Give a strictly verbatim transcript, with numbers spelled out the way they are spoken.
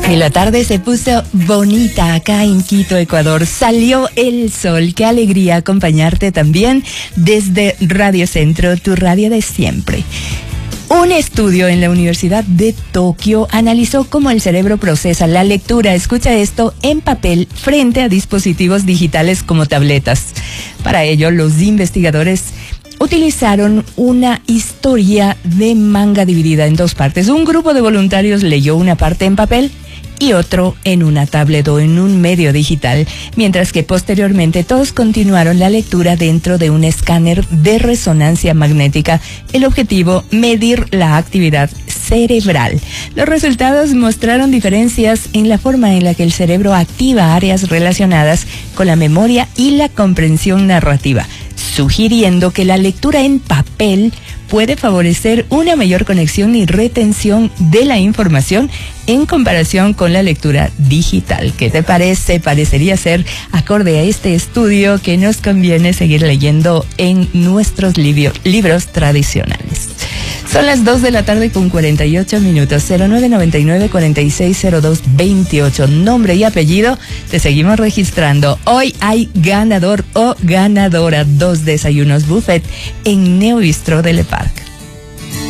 Y la tarde se puso bonita acá en Quito, Ecuador. Salió el sol. Qué alegría acompañarte también desde Radio Centro, tu radio de siempre. Un estudio en la Universidad de Tokio analizó cómo el cerebro procesa la lectura, escucha esto, en papel frente a dispositivos digitales como tabletas. Para ello, los investigadores utilizaron una historia de manga dividida en dos partes. Un grupo de voluntarios leyó una parte en papel y otro en una tablet o en un medio digital, mientras que posteriormente todos continuaron la lectura dentro de un escáner de resonancia magnética. El objetivo, medir la actividad cerebral. Los resultados mostraron diferencias en la forma en la que el cerebro activa áreas relacionadas con la memoria y la comprensión narrativa, sugiriendo que la lectura en papel puede favorecer una mayor conexión y retención de la información en comparación con la lectura digital. ¿Qué te parece? Parecería ser acorde a este estudio que nos conviene seguir leyendo en nuestros libro, libros tradicionales. Son las dos de la tarde con cuarenta y ocho minutos. Cero nueve noventa y nueve cuarenta y seis cero dos veintiocho. Nombre y apellido. Te seguimos registrando. Hoy hay ganador o ganadora. Dos desayunos buffet en Neo Bistro de Le Parc.